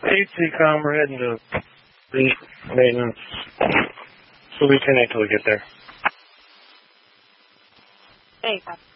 8-com, we're heading to maintenance. We'll be connected till we get there. 8-com.